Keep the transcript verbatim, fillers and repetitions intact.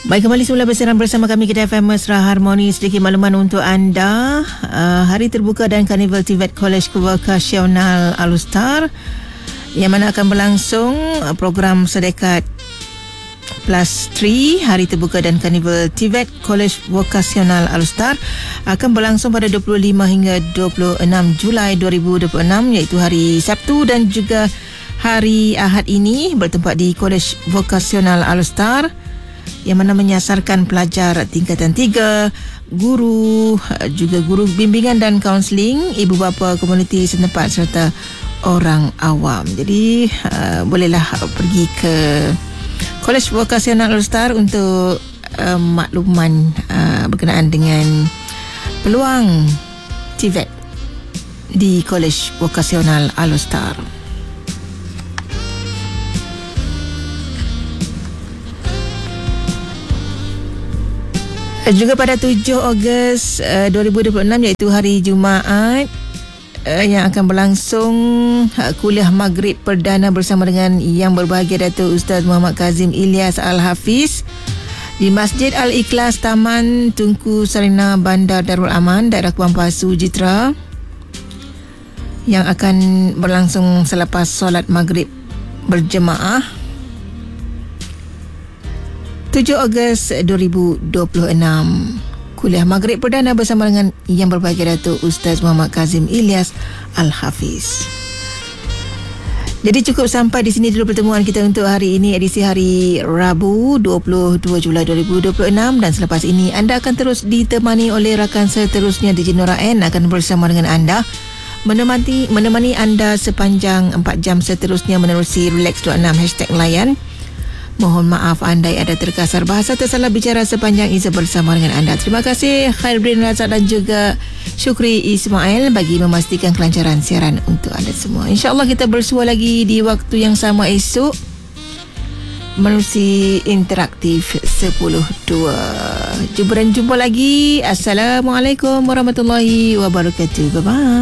Baik, kembali semula bersiaran bersama kami Kedah F M Mesra Harmoni. Sedikit makluman untuk anda. uh, Hari terbuka dan Karnival T V E T College Vocational Alustar yang mana akan berlangsung uh, program Sedekat Plus tiga. Hari terbuka dan Karnival T V E T College Vocational Alustar akan berlangsung pada dua puluh lima hingga dua puluh enam Julai dua ribu dua puluh enam, iaitu hari Sabtu dan juga hari Ahad ini, bertempat di College Vocational Alustar yang mana menyasarkan pelajar tingkatan tiga, guru, juga guru bimbingan dan kaunseling, ibu bapa, komuniti setempat serta orang awam. Jadi uh, bolehlah pergi ke College Vocational Alustar untuk uh, makluman uh, berkenaan dengan peluang T V E T di College Vocational Alustar. Juga pada tujuh Ogos uh, dua ribu dua puluh enam, iaitu hari Jumaat, uh, yang akan berlangsung uh, kuliah Maghrib Perdana bersama dengan Yang Berbahagia Datuk Ustaz Muhammad Kazim Ilyas Al-Hafiz di Masjid Al-Ikhlas, Taman Tunku Sarina, Bandar Darul Aman, daerah Kuala Pasu, Jitra, yang akan berlangsung selepas solat Maghrib berjemaah tujuh Ogos dua ribu dua puluh enam. Kuliah Maghrib Perdana bersama dengan Yang Berbahagia Datuk Ustaz Muhammad Kazim Ilyas Al-Hafiz. Jadi cukup sampai di sini dulu pertemuan kita untuk hari ini, edisi hari Rabu dua puluh dua Julai dua ribu dua puluh enam, dan selepas ini anda akan terus ditemani oleh rakan seterusnya D J Nora N akan bersama dengan anda menemani menemani anda sepanjang empat jam seterusnya menerusi Relax dua puluh enam hashtag layan. Mohon maaf andai ada terkasar bahasa, tersalah bicara sepanjang Iza bersama dengan anda. Terima kasih Khairbrin Razak dan juga Syukri Ismail bagi memastikan kelancaran siaran untuk anda semua. InsyaAllah kita bersua lagi di waktu yang sama esok menerusi Interaktif sepuluh dua. Jumpa dan jumpa lagi. Assalamualaikum warahmatullahi wabarakatuh. Bye-bye.